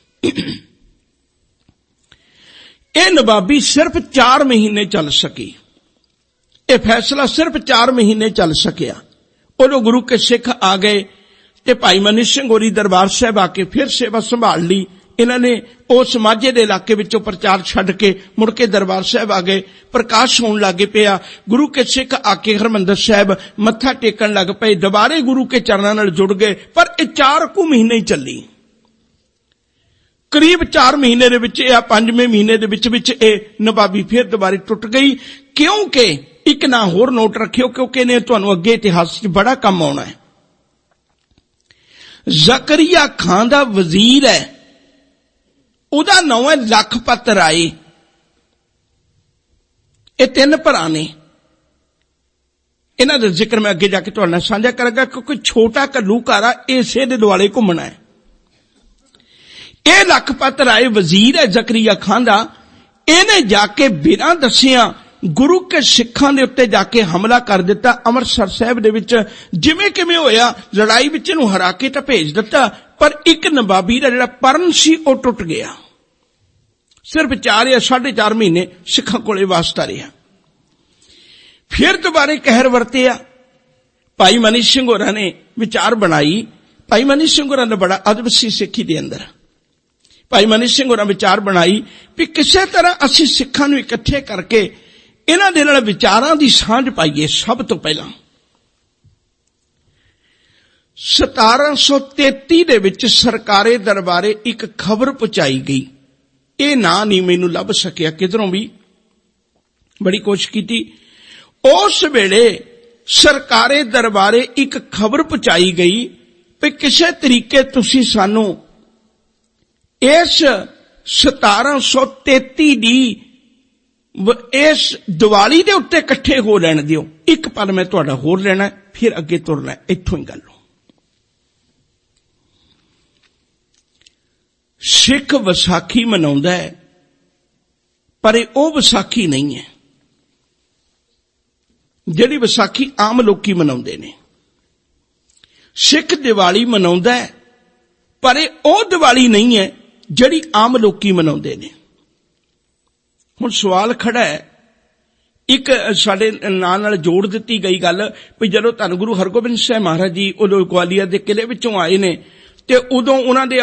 B: ਇਹ ਨਵਾਬੀ ਸਿਰਫ ਚਾਰ ਮਹੀਨੇ ਚੱਲ ਸਕੀ, ਇਹ ਫੈਸਲਾ ਸਿਰਫ ਚਾਰ ਮਹੀਨੇ ਚੱਲ ਸਕਿਆ। ਉਦੋਂ ਗੁਰੂ ਕੇ ਸਿੱਖ ਆ ਗਏ ਤੇ ਭਾਈ ਮਨੀ ਸਿੰਘ ਹੋਰੀ ਦਰਬਾਰ ਸਾਹਿਬ ਆ ਕੇ ਫਿਰ ਸੇਵਾ ਸੰਭਾਲ ਲਈ। ਇਹਨਾਂ ਨੇ ਉਸ ਮਾਝੇ ਦੇ ਇਲਾਕੇ ਵਿੱਚੋਂ ਪ੍ਰਚਾਰ ਛੱਡ ਕੇ ਮੁੜ ਕੇ ਦਰਬਾਰ ਸਾਹਿਬ ਆ ਗਏ। ਪ੍ਰਕਾਸ਼ ਹੋਣ ਲੱਗ ਪਿਆ। ਗੁਰੂ ਕੇ ਸਿੱਖ ਆ ਕੇ ਹਰਿਮੰਦਰ ਸਾਹਿਬ ਮੱਥਾ ਟੇਕਣ ਲੱਗ ਪਏ, ਦੁਬਾਰੇ ਗੁਰੂ ਕੇ ਚਰਨਾਂ ਨਾਲ ਜੁੜ ਗਏ। ਪਰ ਇਹ ਚਾਰ ਕੁ ਮਹੀਨੇ ਹੀ ਚੱਲੀ। ਕਰੀਬ ਚਾਰ ਮਹੀਨੇ ਦੇ ਵਿੱਚ, ਇਹ ਪੰਜਵੇਂ ਮਹੀਨੇ ਦੇ ਵਿੱਚ ਵਿੱਚ ਇਹ ਨਵਾਬੀ ਫਿਰ ਦੁਬਾਰੇ ਟੁੱਟ ਗਈ। ਕਿਉਂਕਿ ਇੱਕ ਨਾ ਹੋਰ ਨੋਟ ਰੱਖਿਓ, ਕਿਉਂਕਿ ਇਹਨੇ ਤੁਹਾਨੂੰ ਅੱਗੇ ਇਤਿਹਾਸ 'ਚ ਬੜਾ ਕੰਮ ਆਉਣਾ ਹੈ। ਜ਼ਕਰੀਆ ਖਾਨ ਦਾ ਵਜ਼ੀਰ ਹੈ, ਉਹਦਾ ਨਾਮ ਹੈ ਲਖਪਤ ਰਾਏ। ਇਹ ਤਿੰਨ ਭਰਾ ਨੇ। ਇਹਨਾਂ ਦਾ ਜ਼ਿਕਰ ਮੈਂ ਅੱਗੇ ਜਾ ਕੇ ਤੁਹਾਡੇ ਨਾਲ ਸਾਂਝਾ ਕਰਾਂਗਾ, ਕਿਉਂਕਿ ਛੋਟਾ ਘੱਲੂਘਾਰਾ ਇਸੇ ਦੇ ਦੁਆਲੇ ਘੁੰਮਣਾ ਹੈ। ਇਹ ਲਖਪਤ ਰਾਏ ਵਜ਼ੀਰ ਹੈ ਜ਼ਕਰੀਆ ਖਾਨ ਦਾ, ਇਹਨੇ ਜਾ ਕੇ ਬਿਨਾਂ ਦੱਸਿਆਂ ਗੁਰੂ ਕੇ ਸਿੱਖਾਂ ਦੇ ਉੱਤੇ ਜਾ ਕੇ ਹਮਲਾ ਕਰ ਦਿੱਤਾ। ਅੰਮ੍ਰਿਤਸਰ ਸਾਹਿਬ ਦੇ ਵਿੱਚ ਜਿਵੇਂ ਕਿਵੇਂ ਹੋਇਆ, ਲੜਾਈ ਵਿੱਚ ਇਹਨੂੰ ਹਰਾ ਕੇ ਤਾਂ ਭੇਜ ਦਿੱਤਾ, ਪਰ ਇੱਕ ਨਵਾਬੀ ਦਾ ਜਿਹੜਾ ਪਰਨ ਸੀ ਉਹ ਟੁੱਟ ਗਿਆ। ਸਿਰਫ ਚਾਰ ਜਾਂ ਸਾਢੇ ਚਾਰ ਮਹੀਨੇ ਸਿੱਖਾਂ ਕੋਲੇ ਵਾਸਤਾ ਰਿਹਾ। ਫਿਰ ਦੁਬਾਰੇ ਕਹਿਰ ਵਰਤਿਆ। ਭਾਈ ਮਨੀ ਸਿੰਘ ਹੋਰਾਂ ਨੇ ਵਿਚਾਰ ਬਣਾਈ। ਭਾਈ ਮਨੀ ਸਿੰਘ ਹੋਰਾਂ ਦਾ ਬੜਾ ਅਦਬ ਸੀ ਸਿੱਖੀ ਦੇ ਅੰਦਰ। ਭਾਈ ਮਨੀ ਸਿੰਘ ਹੋਰਾਂ ਵਿਚਾਰ ਬਣਾਈ ਵੀ ਕਿਸੇ ਤਰ੍ਹਾਂ ਅਸੀਂ ਸਿੱਖਾਂ ਨੂੰ ਇਕੱਠੇ ਕਰਕੇ ਇਹਨਾਂ ਦੇ ਨਾਲ ਵਿਚਾਰਾਂ ਦੀ ਸਾਂਝ ਪਾਈਏ। ਸਭ ਤੋਂ ਪਹਿਲਾਂ ਸਤਾਰਾਂ ਸੌ ਤੇਤੀ ਦੇ ਵਿੱਚ ਸਰਕਾਰੇ ਦਰਬਾਰੇ ਇੱਕ ਖਬਰ ਪਹੁੰਚਾਈ ਗਈ। ਇਹ ਨਾਂ ਨਹੀਂ ਮੈਨੂੰ ਲੱਭ ਸਕਿਆ ਕਿਧਰੋਂ ਵੀ, ਬੜੀ ਕੋਸ਼ਿਸ਼ ਕੀਤੀ। ਉਸ ਵੇਲੇ ਸਰਕਾਰੇ ਦਰਬਾਰੇ ਇੱਕ ਖਬਰ ਪਹੁੰਚਾਈ ਗਈ ਵੀ ਕਿਸੇ ਤਰੀਕੇ ਤੁਸੀਂ ਸਾਨੂੰ ਇਸ ਸਤਾਰਾਂ ਸੌ ਤੇਤੀ ਦੀ ਇਸ ਦੀਵਾਲੀ ਦੇ ਉੱਤੇ ਇਕੱਠੇ ਹੋ ਲੈਣ ਦਿਓ। ਇੱਕ ਪਲ ਮੈਂ ਤੁਹਾਡਾ ਹੋਰ ਲੈਣਾ, ਫਿਰ ਅੱਗੇ ਤੁਰਨਾ, ਇੱਥੋਂ ਹੀ ਗੱਲ ਹੋ। ਸਿੱਖ ਵਿਸਾਖੀ ਮਨਾਉਂਦਾ ਹੈ, ਪਰ ਇਹ ਉਹ ਵਿਸਾਖੀ ਨਹੀਂ ਹੈ ਜਿਹੜੀ ਵਿਸਾਖੀ ਆਮ ਲੋਕੀ ਮਨਾਉਂਦੇ ਨੇ। ਸਿੱਖ ਦੀਵਾਲੀ ਮਨਾਉਂਦਾ ਹੈ, ਪਰ ਇਹ ਉਹ ਦੀਵਾਲੀ ਨਹੀਂ ਹੈ ਜਿਹੜੀ ਆਮ ਲੋਕੀ ਮਨਾਉਂਦੇ ਨੇ। ਹੁਣ ਸਵਾਲ ਖੜਾ ਹੈ, ਇੱਕ ਸਾਡੇ ਨਾਂ ਨਾਲ ਜੋੜ ਦਿੱਤੀ ਗਈ ਗੱਲ ਵੀ ਜਦੋਂ ਧੰਨ ਗੁਰੂ ਹਰਗੋਬਿੰਦ ਸਾਹਿਬ ਮਹਾਰਾਜ ਜੀ ਉਦੋਂ ਗਵਾਲੀਅਰ ਦੇ ਕਿਲੇ ਵਿੱਚੋਂ ਆਏ ਨੇ ਤੇ ਉਦੋਂ ਉਹਨਾਂ ਦੇ